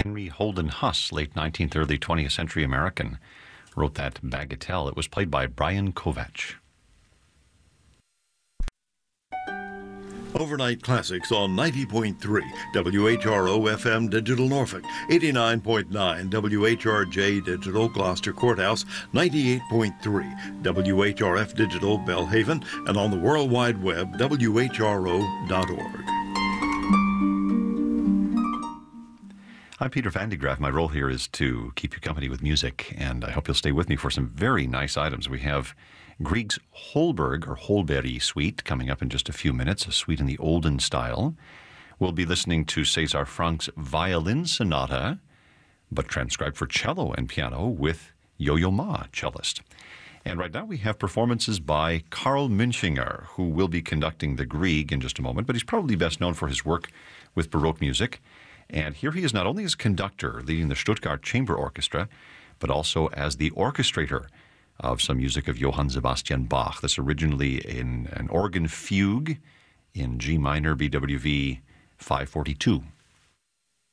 Henry Holden Huss, late 19th, early 20th century American, wrote that bagatelle. It was played by Brian Kovacs. Overnight Classics on 90.3 WHRO FM Digital Norfolk, 89.9 WHRJ Digital Gloucester Courthouse, 98.3 WHRF Digital Belhaven, and on the World Wide Web, WHRO.org. I'm Peter Van de Graaff. My role here is to keep you company with music, and I hope you'll stay with me for some very nice items. We have Grieg's Holberg, or Holberry Suite, coming up in just a few minutes, a suite in the olden style. We'll be listening to César Franck's Violin Sonata, but transcribed for cello and piano with Yo-Yo Ma, cellist. And right now we have performances by Karl Münchinger, who will be conducting the Grieg in just a moment, but he's probably best known for his work with Baroque music. And here he is not only as conductor, leading the Stuttgart Chamber Orchestra, but also as the orchestrator of some music of Johann Sebastian Bach. This originally in an organ fugue in G minor, BWV 542.